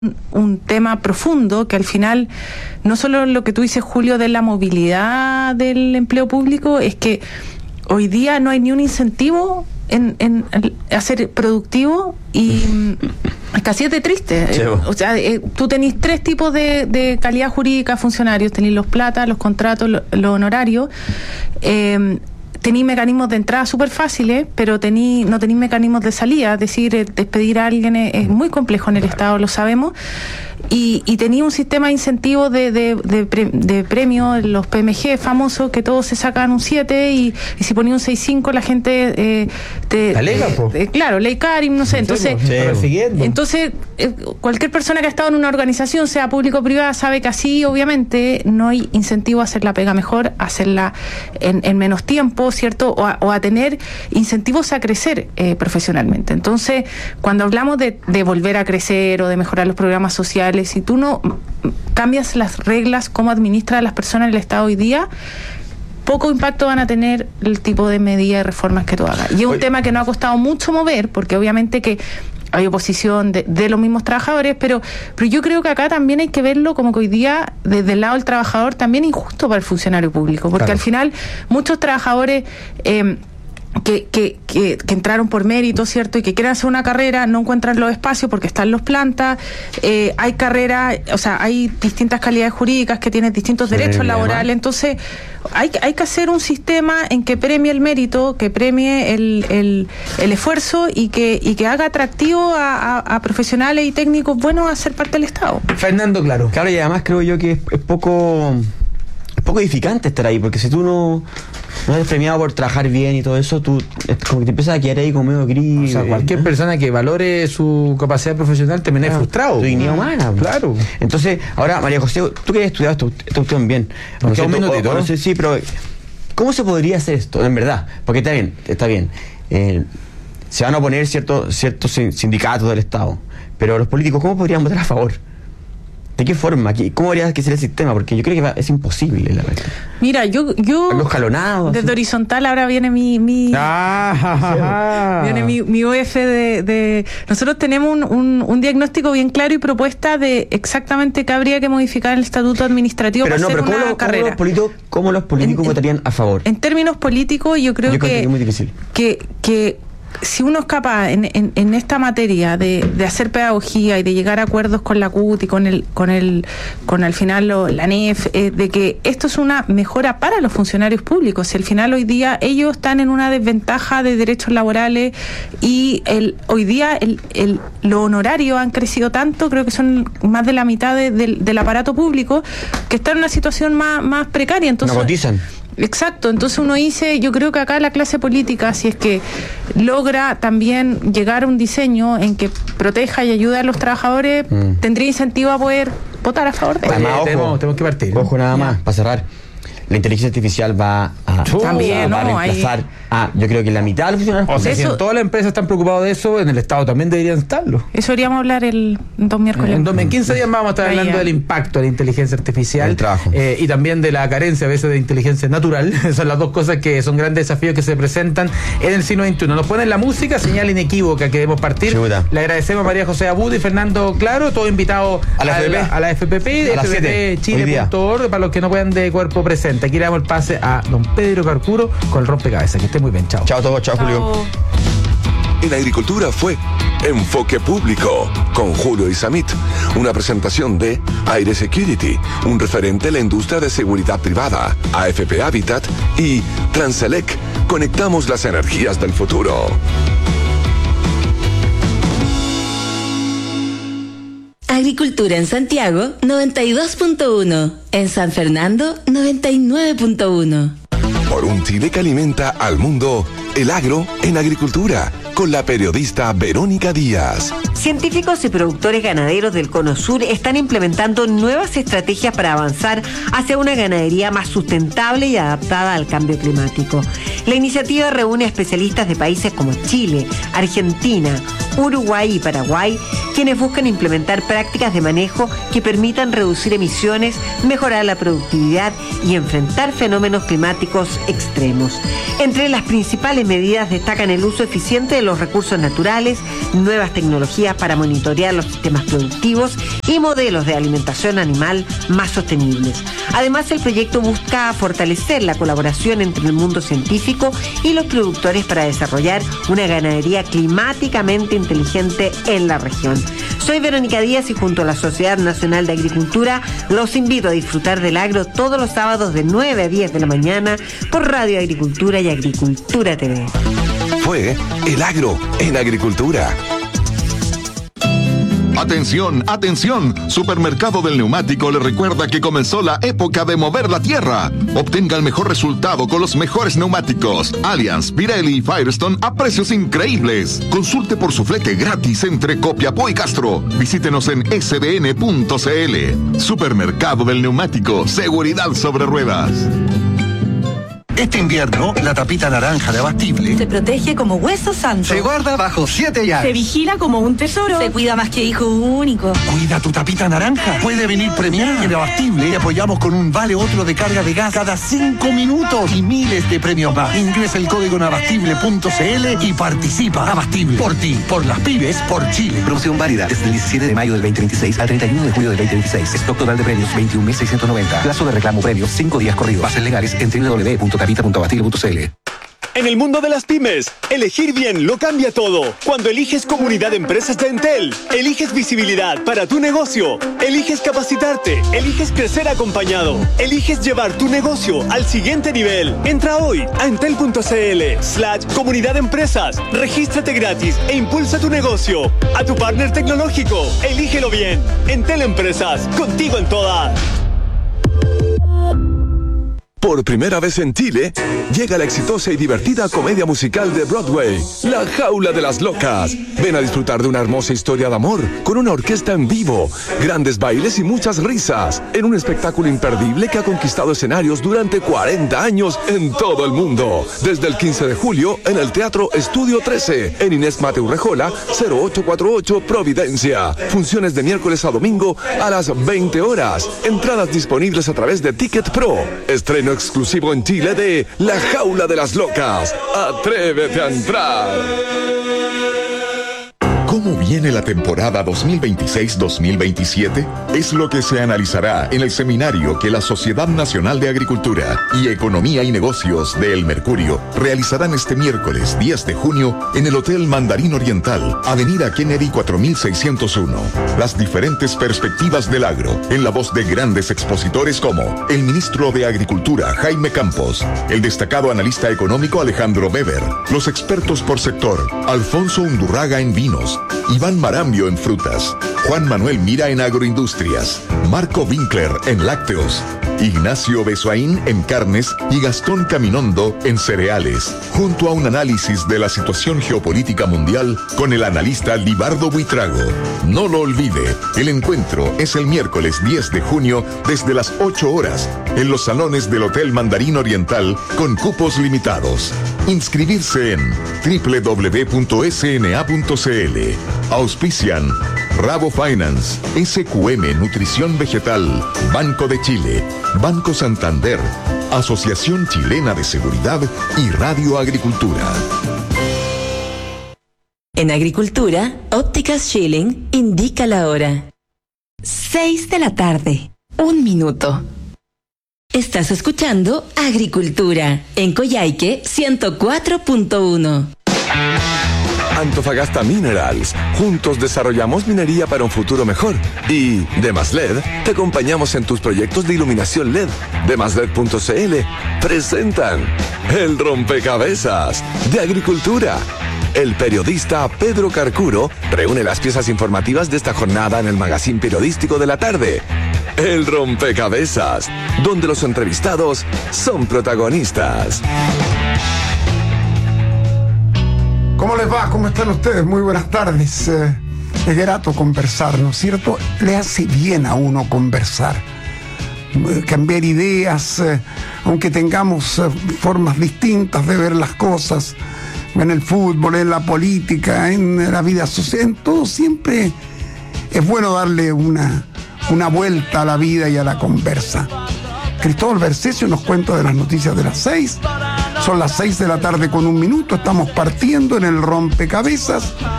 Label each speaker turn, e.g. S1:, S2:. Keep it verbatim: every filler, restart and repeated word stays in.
S1: un tema profundo que al final, no solo lo que tú dices, Julio, de la movilidad del empleo público, es que hoy día no hay ni un incentivo en, en, en hacer productivo y es casi es de triste. Sí. O sea, eh, tú tenés tres tipos de, de calidad jurídica funcionarios, tenés los plata, los contratos, los lo honorarios. Eh, Tenéis mecanismos de entrada súper fáciles, pero tení, no tenéis mecanismos de salida. Es decir, despedir a alguien es, es muy complejo en el Estado, lo sabemos. Y, y tenía un sistema de incentivos de, de, de, pre, de premios, los P M G famosos, que todos se sacan un siete y, y si ponía un seis cinco la gente eh, te,
S2: la ley,
S1: eh, claro, ley Karim, no sé, entonces
S2: sí,
S1: entonces eh, cualquier persona que ha estado en una organización, sea público o privada, sabe que así obviamente no hay incentivo a hacer la pega mejor, a hacerla en, en menos tiempo, ¿cierto? O a, o a tener incentivos a crecer eh, profesionalmente. Entonces, cuando hablamos de, de volver a crecer o de mejorar los programas sociales, si tú no cambias las reglas, cómo administra a las personas en el Estado hoy día, poco impacto van a tener el tipo de medidas y reformas que tú hagas. Y es un Oye. tema que nos ha costado mucho mover, porque obviamente que hay oposición de, de los mismos trabajadores, pero, pero yo creo que acá también hay que verlo como que hoy día, desde el lado del trabajador, también injusto para el funcionario público, porque claro. al final muchos trabajadores eh, Que, que, que, que entraron por mérito, ¿cierto? Y que quieren hacer una carrera, no encuentran los espacios porque están los plantas, eh, hay carreras, o sea, hay distintas calidades jurídicas que tienen distintos sí, derechos laborales, entonces hay, hay que hacer un sistema en que premie el mérito, que premie el, el, el esfuerzo y que, y que haga atractivo a, a, a profesionales y técnicos buenos a ser parte del Estado.
S2: Fernando, claro.
S3: Claro, y además creo yo que es, es poco... es poco edificante estar ahí, porque si tú no, no eres premiado por trabajar bien y todo eso, tú es como que te empiezas a quedar ahí como medio gris.
S2: O sea, cualquier ¿eh? persona que valore su capacidad profesional termina claro. frustrado.
S3: Tu dignidad humana.
S2: Claro.
S3: Entonces, ahora, María José, tú que has estudiado esto, esto usted bien.
S2: Nos queda un minutito,
S3: ¿no? Sí, sí, pero ¿cómo se podría hacer esto, en verdad? Porque está bien, está bien. Eh, se van a oponer ciertos ciertos sindicatos del Estado, pero los políticos, ¿cómo podrían votar a favor? ¿De qué forma? ¿Cómo habría que ser el sistema? Porque yo creo que va, es imposible, la verdad.
S1: Mira, yo... yo
S3: los jalonados.
S1: Desde así. Horizontal ahora viene mi... mi
S2: ah,
S1: viene mi, mi O F de, de... Nosotros tenemos un, un, un diagnóstico bien claro y propuesta de exactamente qué habría que modificar en el estatuto administrativo
S3: pero
S1: para
S3: no,
S1: hacer
S3: pero
S1: una
S3: ¿cómo lo,
S1: carrera.
S3: ¿cómo los políticos, cómo los políticos en, votarían a favor?
S1: En términos políticos, yo creo,
S3: yo creo
S1: que,
S3: que es muy difícil.
S1: Que... que si uno es capaz en, en, en esta materia de, de hacer pedagogía y de llegar a acuerdos con la C U T y con el con el con al final lo, la N E F, eh, de que esto es una mejora para los funcionarios públicos, si al final hoy día ellos están en una desventaja de derechos laborales y el hoy día el, el los honorarios han crecido tanto, creo que son más de la mitad de, de, del aparato público, que está en una situación más, más precaria. Entonces,
S3: no cotizan.
S1: Exacto, entonces uno dice, yo creo que acá la clase política, si es que logra también llegar a un diseño en que proteja y ayude a los trabajadores, mm. tendría incentivo a poder votar a favor de
S3: eso. Además, ojo,
S2: tenemos, tenemos que partir.
S3: Ojo, nada más, para cerrar. La inteligencia artificial va a,
S1: también,
S3: va
S1: no,
S3: a reemplazar
S1: hay...
S3: a, yo creo que la mitad de los funcionarios.
S2: O sea, si en todas las empresas están preocupados de eso, en el Estado también deberían estarlo.
S1: Eso deberíamos hablar el dos miércoles.
S2: En, en quince días vamos a estar hablando del impacto de la inteligencia artificial
S3: el trabajo.
S2: Eh, y también de la carencia a veces de inteligencia natural. Son las dos cosas que son grandes desafíos que se presentan en el siglo veintiuno. Nos ponen la música, señal inequívoca que debemos partir.
S3: Chuta.
S2: Le agradecemos a María José Abud y Fernando Claro, todo invitado
S3: a la, a la,
S2: a la F P P,
S3: a
S2: F P P Chile punto org, para los que no puedan de cuerpo presente. Aquí le damos el pase a don Pedro Carcuro con el rompecabezas. Que esté muy bien, chao.
S3: Chao a todos, chao, chao Julio.
S4: En Agricultura fue Enfoque Público con Julio Isamit, una presentación de Aire Security, un referente en la industria de seguridad privada, A F P Habitat y Transelec. Conectamos las energías del futuro.
S5: Agricultura en Santiago, noventa y dos punto uno. En San Fernando, noventa y nueve punto uno.
S4: Por un Chile que alimenta al mundo, el agro en agricultura, con la periodista Verónica Díaz.
S6: Científicos y productores ganaderos del Cono Sur están implementando nuevas estrategias para avanzar hacia una ganadería más sustentable y adaptada al cambio climático. La iniciativa reúne a especialistas de países como Chile, Argentina, Uruguay y Paraguay quienes buscan implementar prácticas de manejo que permitan reducir emisiones, mejorar la productividad y enfrentar fenómenos climáticos extremos. Entre las principales medidas destacan el uso eficiente de los recursos naturales, nuevas tecnologías para monitorear los sistemas productivos y modelos de alimentación animal más sostenibles. Además, el proyecto busca fortalecer la colaboración entre el mundo científico y los productores para desarrollar una ganadería climáticamente inteligente en la región. Soy Verónica Díaz y junto a la Sociedad Nacional de Agricultura los invito a disfrutar del agro todos los sábados de nueve a diez de la mañana por Radio Agricultura y Agricultura T V.
S4: Fue El Agro en Agricultura.
S7: Atención, atención, Supermercado del Neumático le recuerda que comenzó la época de mover la tierra. Obtenga el mejor resultado con los mejores neumáticos Allianz, Pirelli y Firestone a precios increíbles. Consulte por su flete gratis entre Copiapó y Castro. Visítenos en s b n punto c l. Supermercado del Neumático, seguridad sobre ruedas.
S8: Este invierno, la tapita naranja de Abastible
S9: se protege como hueso santo.
S8: Se guarda bajo siete llaves.
S9: Se vigila como un tesoro. Se cuida más que hijo único.
S8: Cuida tu tapita naranja. Puede venir premiada. En Abastible te apoyamos con un vale otro de carga de gas cada cinco minutos y miles de premios más. Ingresa el código en abastible punto c l y participa. Abastible. Por ti, por las pymes, por Chile.
S10: Promoción válida desde el diecisiete de mayo del veinte veintiséis al treinta y uno de julio del veinte veintiséis. Stock total de premios veintiún mil seiscientos noventa. Plazo de reclamo premios cinco días corridos. Bases legales en doble u doble u doble u punto tapita punto abastible punto c l.
S11: En el mundo de las pymes, elegir bien lo cambia todo. Cuando eliges Comunidad de Empresas de Entel, eliges visibilidad para tu negocio, eliges capacitarte, eliges crecer acompañado, eliges llevar tu negocio al siguiente nivel. Entra hoy a entel punto c l slash comunidad de empresas, regístrate gratis e impulsa tu negocio. A tu partner tecnológico, elígelo bien. Entel Empresas, contigo en todas.
S4: Por primera vez en Chile, llega la exitosa y divertida comedia musical de Broadway, La Jaula de las Locas. Ven a disfrutar de una hermosa historia de amor, con una orquesta en vivo, grandes bailes y muchas risas, en un espectáculo imperdible que ha conquistado escenarios durante cuarenta años en todo el mundo. Desde el quince de julio, en el Teatro Estudio trece, en Inés Mateu Rejola, cero ocho cuatro ocho, Providencia. Funciones de miércoles a domingo a las veinte horas. Entradas disponibles a través de Ticket Pro. Estreno exclusivo en Chile de La Jaula de las Locas. Atrévete a entrar.
S12: ¿Cómo viene la temporada dos mil veintiséis dos mil veintisiete? Es lo que se analizará en el seminario que la Sociedad Nacional de Agricultura y Economía y Negocios de El Mercurio realizarán este miércoles diez de junio en el Hotel Mandarín Oriental, Avenida Kennedy cuatro mil seiscientos uno. Las diferentes perspectivas del agro, en la voz de grandes expositores como el ministro de Agricultura, Jaime Campos, el destacado analista económico Alejandro Weber, los expertos por sector, Alfonso Undurraga en vinos, Iván Marambio en frutas, Juan Manuel Mira en agroindustrias, Marco Winkler en lácteos, Ignacio Besoaín en carnes y Gastón Caminondo en cereales, junto a un análisis de la situación geopolítica mundial con el analista Libardo Buitrago. No lo olvide, el encuentro es el miércoles diez de junio desde las ocho horas en los salones del Hotel Mandarín Oriental con cupos limitados. Inscribirse en doble u doble u doble u punto s n a punto c l. Auspician Rabo Finance, S Q M Nutrición Vegetal, Banco de Chile, Banco Santander, Asociación Chilena de Seguridad y Radio Agricultura.
S5: En Agricultura, Ópticas Schilling indica la hora. seis de la tarde, un minuto. Estás escuchando Agricultura en Coyhaique ciento cuatro punto uno.
S4: Antofagasta Minerals. Juntos desarrollamos minería para un futuro mejor. Y Demasled, te acompañamos en tus proyectos de iluminación L E D. Demasled punto c l presentan El Rompecabezas de Agricultura. El periodista Pedro Carcuro reúne las piezas informativas de esta jornada en el magazín periodístico de la tarde. El Rompecabezas, donde los entrevistados son protagonistas.
S13: ¿Cómo les va? ¿Cómo están ustedes? Muy buenas tardes. Eh, es grato conversar, ¿no es cierto? Le hace bien a uno conversar, eh, cambiar ideas, eh, aunque tengamos eh, formas distintas de ver las cosas, en el fútbol, en la política, en la vida social, en todo siempre es bueno darle una, una vuelta a la vida y a la conversa. Cristóbal Bercesio nos cuenta de las noticias de las seis. Son las seis de la tarde con un minuto. Estamos partiendo en el rompecabezas